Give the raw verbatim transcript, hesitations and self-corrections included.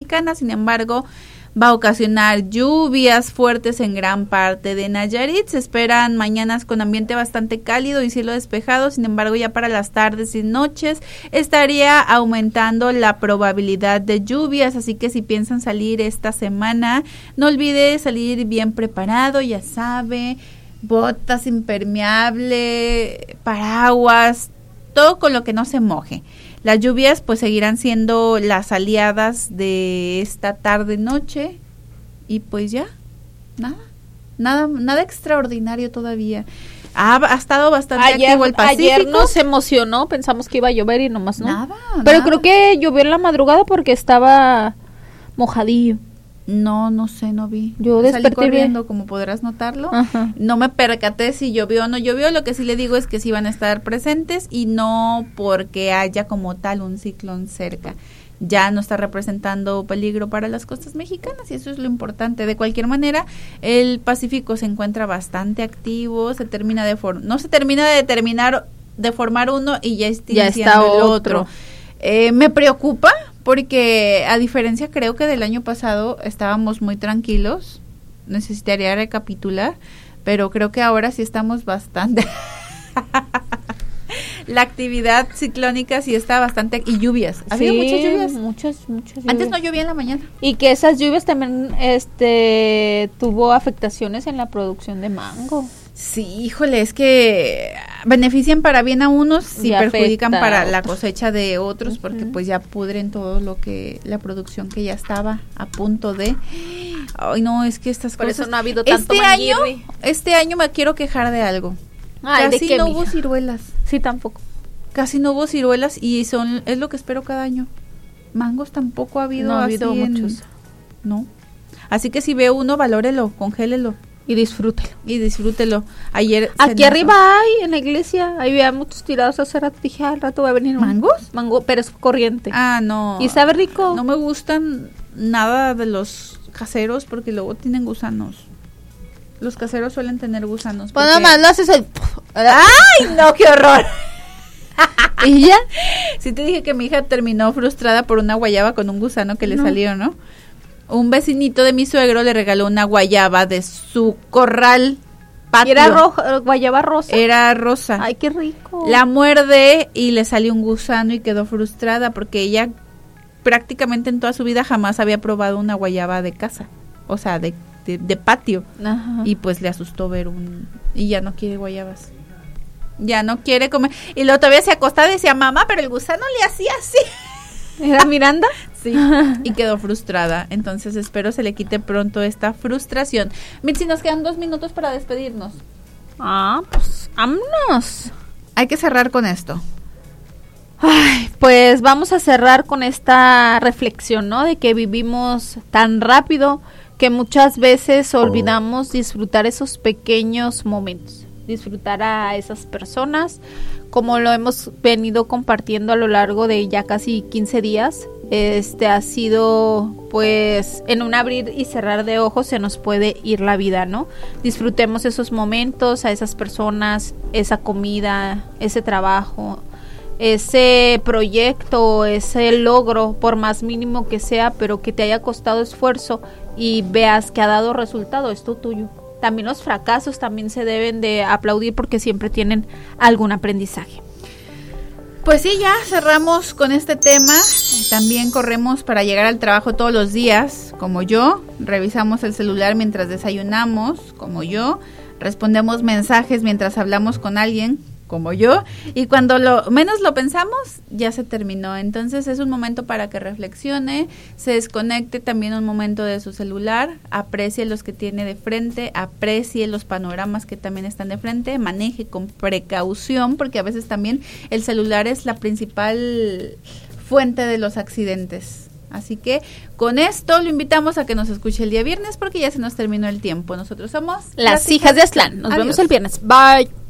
mexicana, sin embargo, va a ocasionar lluvias fuertes en gran parte de Nayarit. Se esperan mañanas con ambiente bastante cálido y cielo despejado, sin embargo ya para las tardes y noches estaría aumentando la probabilidad de lluvias, así que si piensan salir esta semana, no olvide salir bien preparado, ya sabe, botas impermeable, paraguas, todo con lo que no se moje. Las lluvias pues seguirán siendo las aliadas de esta tarde noche y pues ya, nada, nada, nada extraordinario todavía. Ha, ha estado bastante ayer, activo el Pacífico. Ayer nos emocionó, pensamos que iba a llover y nomás no. Nada, Pero nada. creo que llovió en la madrugada porque estaba mojadillo. No, no sé, no vi. Yo Salí desperté corriendo, bien. como podrás notarlo. Ajá. No me percaté si llovió o no llovió. Lo que sí le digo es que sí van a estar presentes y no porque haya como tal un ciclón cerca. Ya no está representando peligro para las costas mexicanas y eso es lo importante. De cualquier manera, el Pacífico se encuentra bastante activo, se termina de form- no se termina de terminar de formar uno y ya está, ya está el otro. otro. Eh, me preocupa porque a diferencia creo que del año pasado estábamos muy tranquilos, necesitaría recapitular, pero creo que ahora sí estamos bastante... La actividad ciclónica sí está bastante... Y lluvias, había Sí, muchas lluvias. Muchas, muchas lluvias. Antes no llovía en la mañana. Y que esas lluvias también este tuvo afectaciones en la producción de mango. Sí, híjole, es que benefician para bien a unos y, Y perjudican afecta para a la otros. cosecha de otros, Ujú. porque pues ya pudren todo lo que, la producción que ya estaba a punto de... Ay, no, es que estas Por cosas... eso no ha habido tanto este año, manguirri. este año me quiero quejar de algo. Ay, ¿de Casi qué, no mija? hubo ciruelas. Sí, tampoco. Casi no hubo ciruelas y son es lo que espero cada año. Mangos tampoco ha habido, No ha así habido en- muchos. No. Así que si ve uno, valórelo, congélelo Y disfrútelo. y disfrútelo. Ayer Aquí se- arriba hay, en la iglesia, ahí había muchos tirados hace rato. Dije, al rato va a venir un ¿Mangos? mango, pero es corriente. Ah, no. Y sabe rico. No me gustan nada de los caseros porque luego tienen gusanos. Los caseros suelen tener gusanos. Pues porque- nada más lo haces el... ¡Ay, no, qué horror! ¿Y ya? Sí te dije que mi hija terminó frustrada por una guayaba con un gusano que le No. salió, ¿no? Un vecinito de mi suegro le regaló una guayaba de su corral patio. Y era roja, guayaba rosa. Era rosa. Ay, qué rico. La muerde y le salió un gusano y quedó frustrada porque ella prácticamente en toda su vida jamás había probado una guayaba de casa, o sea, de, de, de patio. Ajá. Y pues le asustó ver un... Y ya no quiere guayabas. Ya no quiere comer. Y luego todavía se acostaba y decía, mamá, pero el gusano le hacía así. ¿Era Miranda? Sí, y quedó frustrada. Entonces espero se le quite pronto esta frustración. Mitzi, nos quedan dos minutos para despedirnos. Ah, pues, vámonos. Hay que cerrar con esto. Ay, pues vamos a cerrar con esta reflexión, ¿no? De que vivimos tan rápido que muchas veces olvidamos disfrutar esos pequeños momentos, disfrutar a esas personas, como lo hemos venido compartiendo a lo largo de ya casi quince días. Este ha sido, pues, en un abrir y cerrar de ojos se nos puede ir la vida, ¿no? Disfrutemos esos momentos, a esas personas, esa comida, ese trabajo, ese proyecto, ese logro, por más mínimo que sea, pero que te haya costado esfuerzo y veas que ha dado resultado, es todo tuyo. También los fracasos también se deben de aplaudir porque siempre tienen algún aprendizaje. Pues sí, ya cerramos con este tema. También corremos para llegar al trabajo todos los días, como yo. Revisamos el celular mientras desayunamos, como yo. Respondemos mensajes mientras hablamos con alguien, como yo. Y cuando lo menos lo pensamos, ya se terminó. Entonces es un momento para que reflexione, se desconecte también un momento de su celular, aprecie los que tiene de frente, aprecie los panoramas que también están de frente, maneje con precaución, porque a veces también el celular es la principal fuente de los accidentes. Así que con esto lo invitamos a que nos escuche el día viernes porque ya se nos terminó el tiempo. Nosotros somos Las hijas de Aztlán. Nos Adiós. vemos el viernes. Bye.